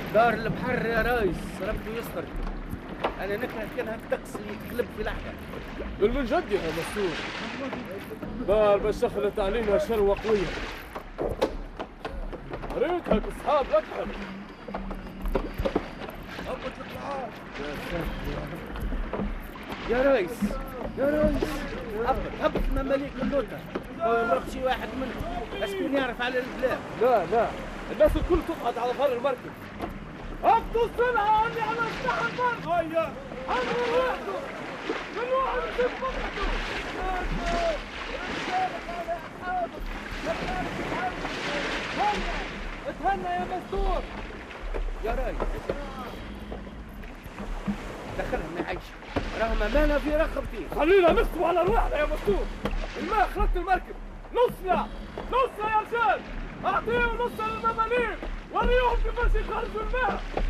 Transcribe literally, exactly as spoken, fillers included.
دار البحر يا رايس، ربي يستر. انا نكره كان هالطقس اللي يتقلب في لحظه. من جد يا مسطور. دار بشخلت علينا شروه قويه. ريتها اصحاب اكثر. هبط القاعات. يا ساتر يا رب. يا ريس يا ريس هبط هبط المماليك من دوتا. يمرق شي واحد منهم اسكون يعرف على الكلام. لا لا، الناس الكل تقعد على ظهر المركب. هبطوا السلعه اللي على سطح البر. هيا عمروا وحده كل واحد يشوف مصلحته. اتهنى يا مستور. يا رايس دخلهم يا عيش، راهم امانه في رقبتي. خلينا نخطب على رواحنا يا مستور. الماء خلط المركب، نصنا نصنا يا رجال. اعطيهم نص للمماليك، وريهم كيفاش يخرجوا الماء.